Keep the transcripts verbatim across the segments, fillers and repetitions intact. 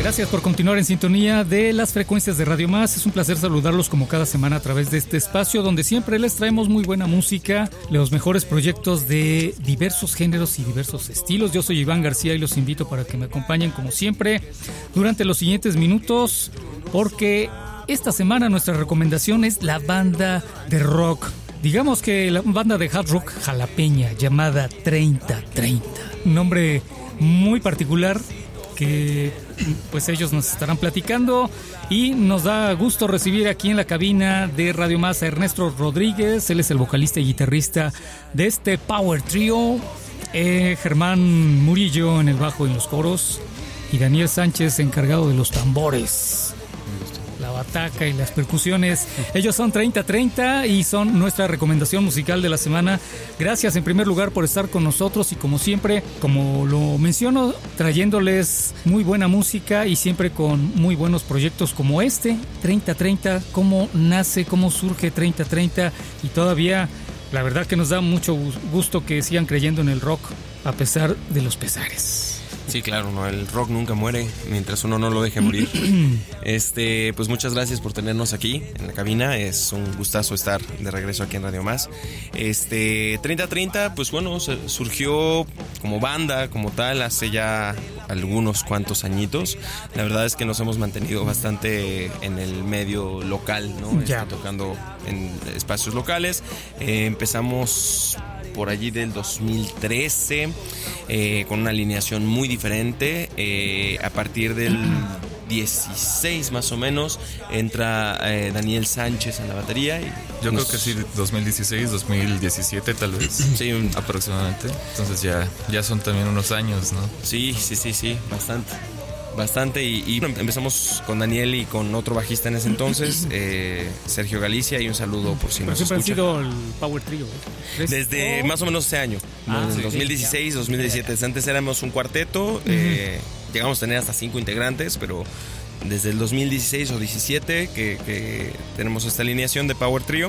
Gracias por continuar en sintonía de las frecuencias de Radio Más. Es un placer saludarlos como cada semana a través de este espacio donde siempre les traemos muy buena música, los mejores proyectos de diversos géneros y diversos estilos. Yo soy Iván García y los invito para que me acompañen como siempre durante los siguientes minutos, porque esta semana nuestra recomendación es la banda de rock, digamos que la banda de hard rock jalapeña llamada treinta treinta. Un nombre muy particular que pues ellos nos estarán platicando, y nos da gusto recibir aquí en la cabina de Radio Más a Ernesto Rodríguez. Él es el vocalista y guitarrista de este Power Trio, eh, Germán Murillo en el bajo y en los coros, y Daniel Sánchez encargado de los tambores, la bataca y las percusiones. Ellos son treinta treinta y son nuestra recomendación musical de la semana. Gracias en primer lugar por estar con nosotros y como siempre, como lo menciono, trayéndoles muy buena música y siempre con muy buenos proyectos como este, treinta treinta. ¿Cómo nace, cómo surge treinta treinta? Y todavía la verdad que nos da mucho gusto que sigan creyendo en el rock a pesar de los pesares. Sí, claro, no, el rock nunca muere mientras uno no lo deje morir. Este, pues muchas gracias por tenernos aquí en la cabina. Es un gustazo estar de regreso aquí en Radio Más. Este, treinta treinta, pues bueno, surgió como banda, como tal, hace ya algunos cuantos añitos. La verdad es que nos hemos mantenido bastante en el medio local, ¿no? Ya. Este, tocando en espacios locales. Eh, empezamos por allí del dos mil trece, eh, con una alineación muy diferente. Eh, a partir del dieciséis más o menos entra eh, Daniel Sánchez en la batería. Y Yo nos... creo que sí, dos mil dieciséis, dos mil diecisiete tal vez. Sí, un... aproximadamente. Entonces ya, ya son también unos años, ¿no? Sí, sí, sí, sí, bastante. Bastante, y, y empezamos con Daniel y con otro bajista en ese entonces, eh, Sergio Galicia, y un saludo por si Pero nos siempre escucha. han sido el Power Trio, ¿eh? Desde más o menos ese año, Ah, ¿no? sí, dos mil dieciséis, ya. dos mil diecisiete. Antes éramos un cuarteto, eh, llegamos a tener hasta cinco integrantes, pero desde el dos mil dieciséis o diecisiete que, que tenemos esta alineación de Power Trio,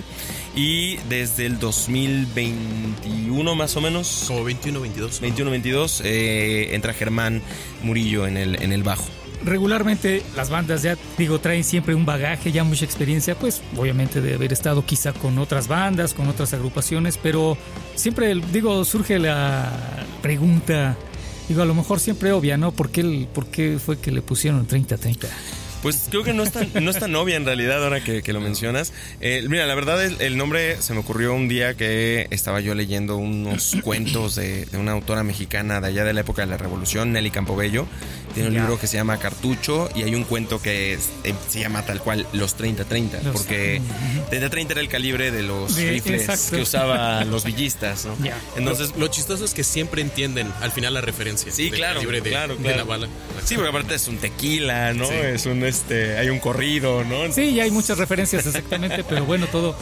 y desde el dos mil veintiuno más o menos, como veintiuno, veintidós, veintiuno, veintidós, eh, entra Germán Murillo en el, en el bajo. Regularmente las bandas, ya digo, traen siempre un bagaje, ya mucha experiencia, pues obviamente de haber estado quizá con otras bandas, con otras agrupaciones, pero siempre, digo, surge la pregunta, digo, a lo mejor siempre obvia, ¿no? ¿Por qué, el, por qué fue que le pusieron treinta treinta? Pues creo que no es tan, no es tan obvia en realidad ahora que, que lo mencionas. Eh, mira, la verdad el, el nombre se me ocurrió un día que estaba yo leyendo unos cuentos de, de una autora mexicana de allá de la época de la Revolución, Nelly Campobello. Tiene un Ya. libro que se llama Cartucho, y hay un cuento que es, eh, se llama tal cual Los treinta treinta, Los- porque treinta treinta era el calibre de los De- rifles exacto. que usaban los villistas, ¿no? Ya. Entonces, lo, lo chistoso es que siempre entienden al final la referencia. sí, del claro, calibre de, claro, de claro. la bala. Sí, porque aparte es un tequila, ¿no? Sí. Es un, este, hay un corrido, ¿no? Sí, ya hay muchas referencias exactamente, pero bueno, todo.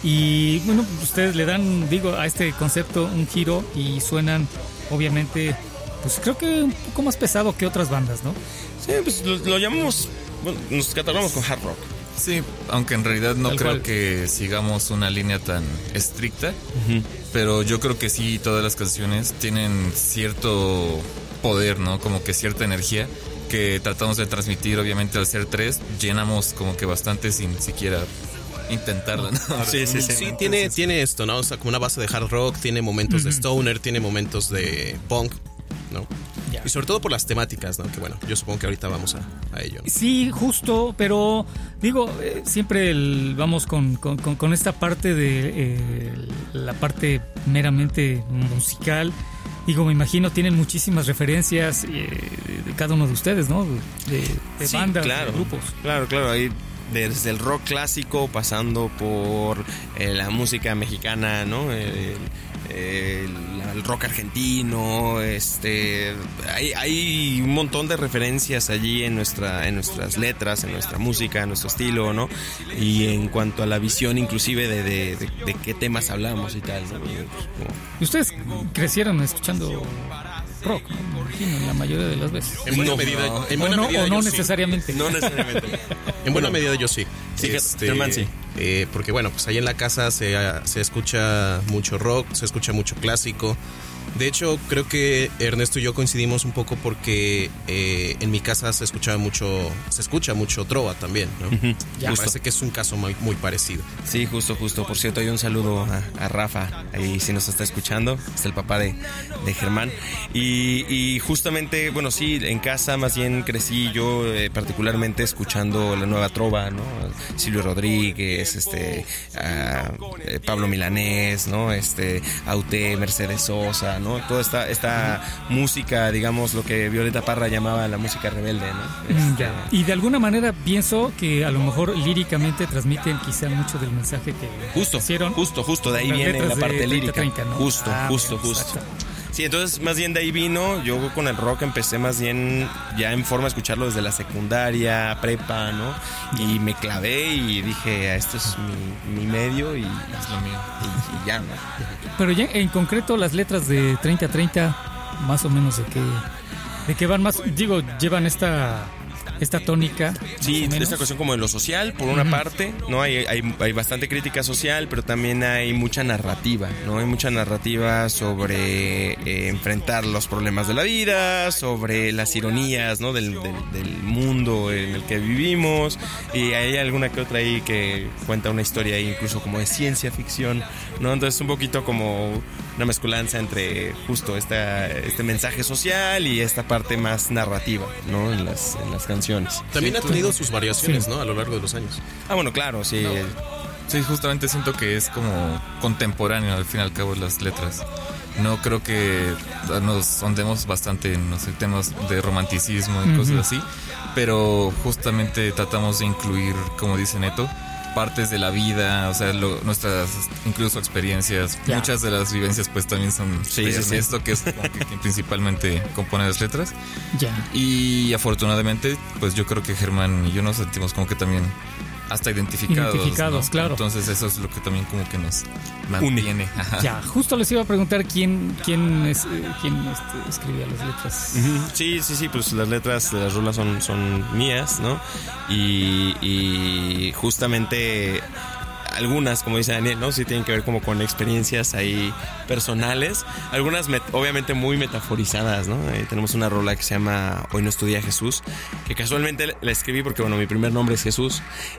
Y bueno, ustedes le dan, digo, a este concepto un giro y suenan, obviamente, pues creo que un poco más pesado que otras bandas, ¿no? Sí, pues lo, lo llamamos, bueno, nos catalogamos con hard rock. Sí, aunque en realidad no Tal creo cual. que sigamos una línea tan estricta, pero yo creo que sí, todas las canciones tienen cierto poder, ¿no? Como que cierta energía que tratamos de transmitir. Obviamente al ser tres, llenamos como que bastante sin siquiera intentarlo, ¿no? Sí, sí, sí. Sí, tiene, tiene esto, ¿no? O sea, como una base de hard rock, tiene momentos de stoner, tiene momentos de punk, ¿no? Ya. Y sobre todo por las temáticas, ¿no? Que bueno, yo supongo que ahorita vamos a, a ello, ¿no? Sí, justo, pero digo, eh, siempre el- vamos con, con, con- con esta parte de eh, la parte meramente musical. Digo, me imagino tienen muchísimas referencias eh, de cada uno de ustedes, ¿no? De, de Sí, bandas, claro, de grupos. Claro, claro, ahí desde el rock clásico, pasando por eh, la música mexicana, ¿no? El, el- el rock argentino, este, hay, hay un montón de referencias allí en nuestra, en nuestras letras, en nuestra música, en nuestro estilo, ¿no? Y en cuanto a la visión, inclusive de, de, de, de qué temas hablamos y tal, ¿no? Y, pues, como- Y ustedes crecieron escuchando rock, ¿no? Me imagino, en la mayoría de las veces. En buena No, medida, no. en O buena no, medida o no yo sí. necesariamente. no necesariamente. En buena medida yo sí. Sí, Germán, sí. eh, porque bueno, pues ahí en la casa se, se escucha mucho rock, se escucha mucho clásico. De hecho, creo que Ernesto y yo coincidimos un poco porque eh, en mi casa se escuchaba mucho, se escucha mucho trova también, ¿no? Uh-huh. Ya, me parece que es un caso muy, muy parecido. Sí, justo, justo. Por cierto, hay un saludo a, a Rafa, ahí si nos está escuchando, es el papá de, de Germán. Y, y justamente, bueno, sí, en casa más bien crecí yo eh, particularmente escuchando la nueva trova, ¿no? Silvio Rodríguez, este, uh, eh, Pablo Milanés, ¿no? Este, Auté, Mercedes Sosa, ¿no? Toda esta, esta música, digamos, lo que Violeta Parra llamaba la música rebelde, ¿no? Este... Y de alguna manera pienso que a lo mejor líricamente transmiten quizá mucho del mensaje que justo, hicieron. Justo, justo, de ahí viene la parte lírica. treinta, ¿no? Justo, ah, justo, bueno, justo. Exacto. Sí, entonces más bien de ahí vino, yo con el rock empecé más bien ya en forma de escucharlo desde la secundaria, prepa, ¿no? Y me clavé y dije, esto es mi, mi medio y es lo mío. Y, y ya, ¿no? Pero ya en concreto las letras de treinta treinta, más o menos de qué, de qué van más, digo, llevan esta... esta tónica. Sí, esta cuestión como de lo social, por una uh-huh. parte, ¿no? Hay, hay, hay bastante crítica social, pero también hay mucha narrativa, ¿no? Hay mucha narrativa sobre eh, enfrentar los problemas de la vida, sobre las ironías, ¿no? Del, del, del mundo en el que vivimos, y hay alguna que otra ahí que cuenta una historia ahí incluso como de ciencia ficción, ¿no? Entonces un poquito como una mezcolanza entre justo esta, este mensaje social y esta parte más narrativa, ¿no? En las, en las canciones. También sí, ha tenido sus variaciones, sí. ¿no? A lo largo de los años. Ah, bueno, claro, sí. No. Sí, justamente siento que es como contemporáneo al fin y al cabo las letras. No creo que nos ondemos bastante en, no sé, temas de romanticismo y uh-huh. cosas así, pero justamente tratamos de incluir, como dice Neto, partes de la vida, o sea, lo, nuestras incluso experiencias, yeah. muchas de las vivencias pues también son sí, sí, sí. esto que es como que quien principalmente compone las letras. Ya. Yeah. Y afortunadamente, pues yo creo que Germán y yo nos sentimos como que también hasta identificados. Identificados, ¿no? Claro. Entonces eso es lo que también como que nos mantiene. Ya, justo les iba a preguntar quién quién es, quién este, escribía las letras. Uh-huh. Sí, sí, sí, pues las letras de las rolas son, son mías, ¿no? Y, y justamente algunas, como dice Daniel, ¿no? Sí tienen que ver como con experiencias ahí personales. Algunas met- obviamente muy metaforizadas, ¿no? Eh, tenemos una rola que se llama Hoy no estudia Jesús, que casualmente la escribí porque, bueno, mi primer nombre es Jesús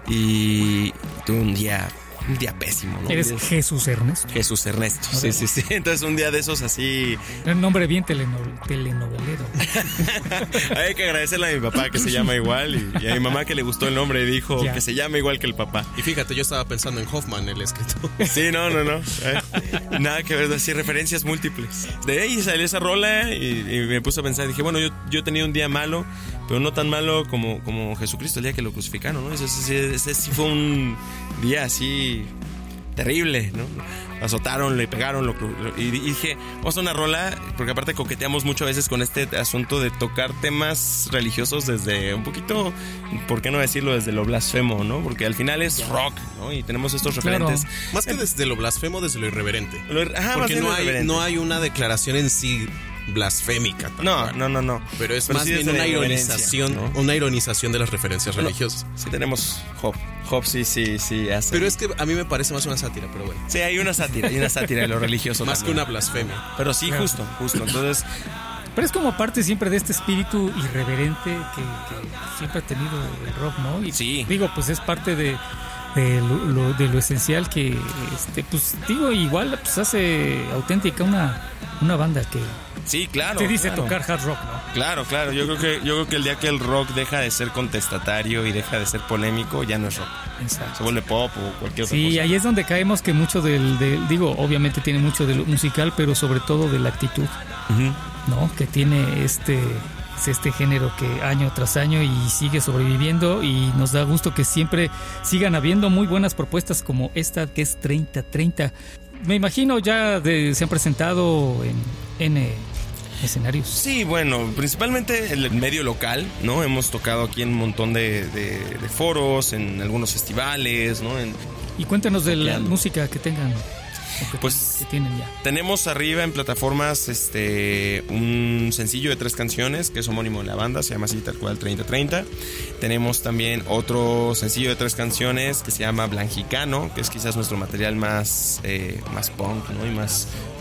y tuve un día... un día pésimo, ¿no? ¿Eres Jesús Ernesto? Jesús Ernesto, sí, sí, sí. Entonces un día de esos así... Un nombre bien teleno- telenovelero. Hay que agradecerle a mi papá que se llama igual y, y a mi mamá que le gustó el nombre y dijo ya. que se llama igual que el papá. Y fíjate, yo estaba pensando en Hoffman, el escritor. Sí, no, no, no. Eh, nada que ver, así referencias múltiples. De ahí salió esa rola y, y me puse a pensar, dije, bueno, yo, yo tenía un día malo, pero no tan malo como, como Jesucristo el día que lo crucificaron, ¿no? Ese, ese, ese sí fue un día así terrible, ¿no? Lo azotaron, le pegaron, lo, lo, y dije, vamos a hacer una rola, porque aparte coqueteamos mucho a veces con este asunto de tocar temas religiosos desde un poquito, ¿por qué no decirlo? Desde lo blasfemo, ¿no? Porque al final es rock, ¿no? Y tenemos estos referentes. Claro. Más que desde lo blasfemo, desde lo irreverente. Lo, ajá, porque no hay, no hay una declaración en sí blasfémica. No, no, no, no. Pero es Pero más sí bien una ironización, ¿no? Una ironización de las referencias bueno, religiosas. Sí tenemos Job. Job sí, sí, sí hace. Pero es que a mí me parece más una sátira, pero bueno. Sí, hay una sátira, hay una sátira de lo religioso. Más también. que una blasfemia. Pero sí, claro. justo, justo. Entonces... Pero es como parte siempre de este espíritu irreverente que, que siempre ha tenido el rock, ¿no? Y sí. Digo, pues es parte de... De lo, lo, de lo esencial que, este, pues digo, igual pues hace auténtica una, una banda que sí, claro, te dice claro. tocar hard rock, ¿no? Claro, claro. Yo creo que yo creo que el día que el rock deja de ser contestatario y deja de ser polémico, ya no es rock. Exacto. Se vuelve pop o cualquier otra sí, cosa. Sí, ahí es donde caemos que mucho del, del, digo, obviamente tiene mucho de lo musical, pero sobre todo de la actitud, uh-huh. ¿no? Que tiene este este género que año tras año y sigue sobreviviendo, y nos da gusto que siempre sigan habiendo muy buenas propuestas como esta que es treinta treinta. Me imagino ya de, se han presentado en N escenarios. Sí, bueno, principalmente el medio local, ¿no? Hemos tocado aquí en un montón de, de, de foros, en algunos festivales, ¿no? En, y cuéntanos de la música que tengan. Que pues que tienen ya. Tenemos arriba en plataformas este un sencillo de tres canciones que es homónimo de la banda, se llama así tal cual treinta treinta. Tenemos también otro sencillo de tres canciones que se llama Blanjicano, que es quizás nuestro material más eh, más punk, ¿no? Y más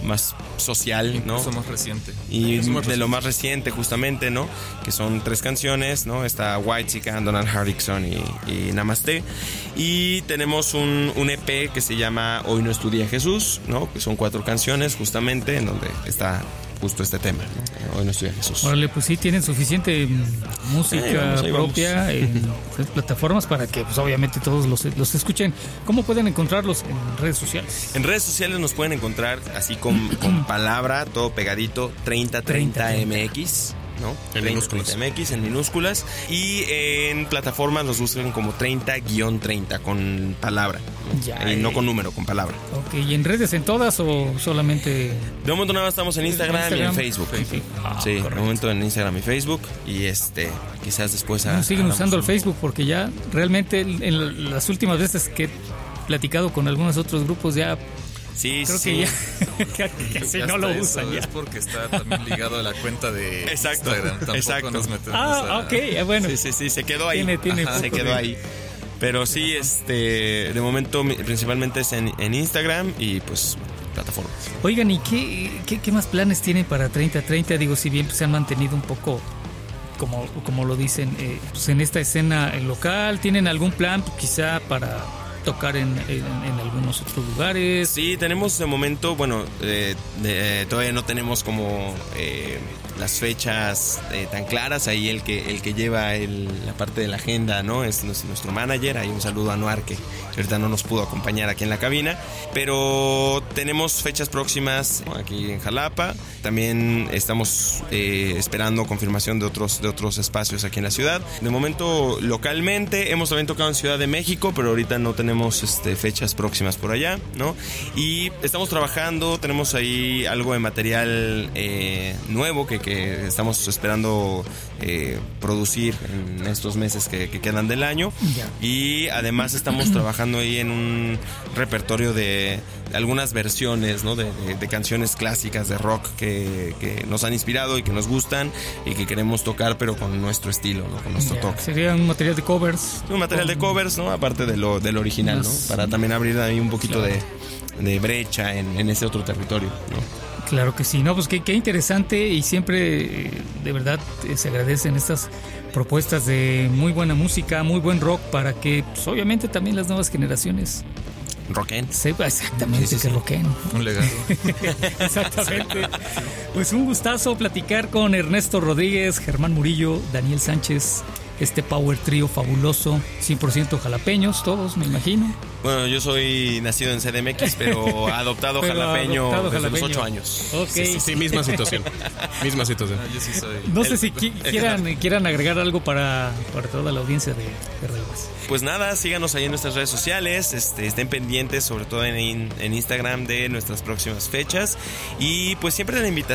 más social, ¿no? Incluso más reciente. Y de lo más reciente, justamente, ¿no? Que son tres canciones, ¿no? Está Whitechican, Donald Hardrickson y, y Namaste. Y tenemos un, un E P que se llama Hoy no estudia Jesús, ¿no? Que son cuatro canciones, justamente, en donde está justo este tema, ¿no? Hoy no estudia Jesús. Órale, pues sí, tienen suficiente música ahí vamos, ahí propia vamos. en pues, plataformas para que, pues obviamente, todos los, los escuchen. ¿Cómo pueden encontrarlos en redes sociales? En redes sociales nos pueden encontrar así con, con palabra, todo pegadito, treinta treinta M X, ¿no? En minúsculas. M X en minúsculas. Y en plataformas los buscan como treinta guión treinta con palabra, ¿no? Ya, Y no eh. con número, con palabra. Ok, ¿y en redes en todas o solamente...? De momento nada más estamos en Instagram, Instagram. y en Facebook. Facebook. Ah, Sí, de correcto. momento en Instagram y Facebook. Y este, quizás después... a- No, siguen hagamos usando el un- Facebook porque ya realmente en las últimas veces que he platicado con algunos otros grupos ya Sí, creo sí. que ya que casi Ya no lo hasta usan eso ya. Es porque está también ligado a la cuenta de Exacto, Instagram. Tampoco exacto. nos metemos Ah, a... ok, eh, bueno. Sí, sí, sí, se quedó ahí. Tiene- tiene Ajá, se poco quedó de- ahí. Pero sí, este, de momento mi- principalmente es en, en Instagram y pues plataformas. Oigan, ¿y qué, qué, qué más planes tienen para treinta treinta? Digo, si bien pues, se han mantenido un poco, como, como lo dicen, eh, pues, en esta escena local, ¿tienen algún plan pues, quizá para tocar en, en, en algunos otros lugares? Sí, tenemos de momento, bueno, eh, de- eh, todavía no tenemos como eh, las fechas eh, tan claras. Ahí el que el que lleva el- la parte de la agenda, ¿no? Es nuestro, nuestro manager. Ahí un saludo a Anuar, que ahorita no nos pudo acompañar aquí en la cabina. Pero tenemos fechas próximas, ¿no? Aquí en Jalapa. También estamos eh, esperando confirmación de otros, de otros espacios aquí en la ciudad. De momento, localmente, hemos también tocado en Ciudad de México, pero ahorita no tenemos este, fechas próximas por allá, ¿no? Y estamos trabajando, tenemos ahí algo de material eh, nuevo que, que estamos esperando eh, producir en estos meses que, que quedan del año. Ya. Y además estamos trabajando ahí en un repertorio de algunas versiones, ¿no? de, de, de canciones clásicas de rock que, que nos han inspirado y que nos gustan y que queremos tocar, pero con nuestro estilo, ¿no? Con nuestro Ya, toque. sería un material de covers. Un material de covers, ¿no? Aparte de lo del original, ¿no? Más- Para también abrir ahí un poquito Claro. de, de brecha en, en ese otro territorio, ¿no? Claro que sí, no, pues qué, qué interesante y siempre, eh, de verdad, eh, se agradecen estas propuestas de muy buena música, muy buen rock para que, pues, obviamente, también las nuevas generaciones Rock'n'Roll. sepan exactamente Sí, sí, que sí. rocken. Un legado. Exactamente. Pues un gustazo platicar con Ernesto Rodríguez, Germán Murillo, Daniel Sánchez, este power trío fabuloso, cien por ciento jalapeños, todos, me imagino. Bueno, yo soy nacido en C D M X, pero adoptado Pero jalapeño adoptado desde jalapeño. los ocho años. Ok. Sí, sí, sí, misma situación. Misma situación. Ah, yo sí soy... No sé si qui- quieran, quieran agregar algo para, para toda la audiencia de, de Radio Más. Pues nada, síganos ahí en nuestras redes sociales, este, estén pendientes, sobre todo en, en Instagram, de nuestras próximas fechas. Y pues siempre la invitación